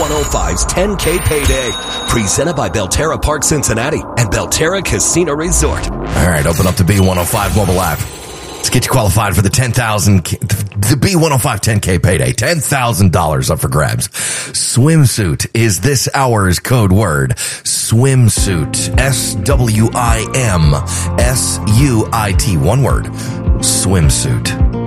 B105's 10K Payday. Presented by Belterra Park Cincinnati and Belterra Casino Resort. All right, open up the B105 mobile app. Let's get you qualified for the the B105 10K Payday. $10,000 up for grabs. Swimsuit is this hour's code word. Swimsuit. SWIMSUIT. One word. Swimsuit.